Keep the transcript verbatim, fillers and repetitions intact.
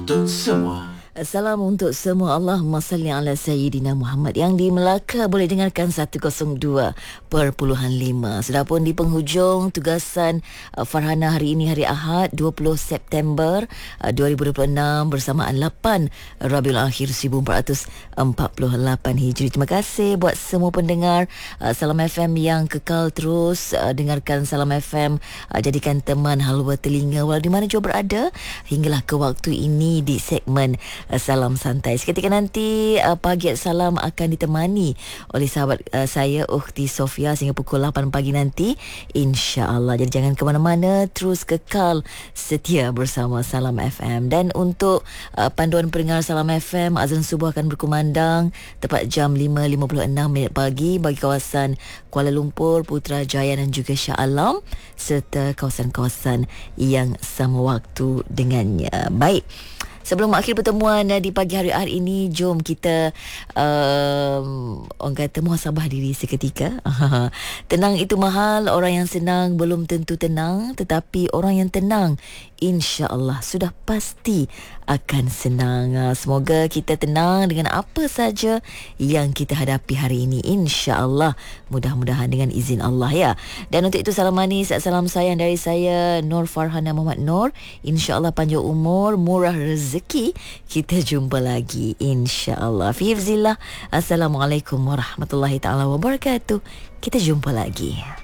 untuk semua. Salam untuk semua. Allahumma salli ala Sayyidina Muhammad. Yang di Melaka boleh dengarkan seratus dua perpuluhan lima. Sudah pun di penghujung tugasan uh, Farhana hari ini, hari Ahad dua puluh September uh, dua ribu dua puluh enam bersamaan lapan Rabiul Akhir seribu empat ratus empat puluh lapan Hijri. Terima kasih buat semua pendengar uh, Salam F M yang kekal terus uh, dengarkan Salam F M, uh, jadikan teman halwa telinga walau di mana jua berada hinggalah ke waktu ini di segmen Salam Santai. Seketika nanti uh, pagi salam akan ditemani oleh sahabat uh, saya Ukhti Sofia sehingga pukul lapan pagi nanti, insya-Allah. Jadi jangan ke mana-mana, terus kekal setia bersama Salam F M. Dan untuk uh, panduan pendengar Salam F M, azan subuh akan berkumandang tepat jam lima lima puluh enam minit pagi bagi kawasan Kuala Lumpur, Putrajaya dan juga Shah Alam serta kawasan-kawasan yang sama waktu dengannya. Baik. Sebelum akhir pertemuan di pagi hari hari ini, jom kita um, orang kata muhasabah diri seketika. Tenang itu mahal, orang yang senang belum tentu tenang, tetapi orang yang tenang insya-Allah sudah pasti akan senang. Semoga kita tenang dengan apa saja yang kita hadapi hari ini, insya-Allah. Mudah-mudahan dengan izin Allah ya. Dan untuk itu salam manis, salam sayang dari saya Nur Farhana Muhammad Nur. Insya-Allah panjang umur, murah rezeki. Kita jumpa lagi insya-Allah. Fi hifzillah. Assalamualaikum warahmatullahi taala wabarakatuh. Kita jumpa lagi.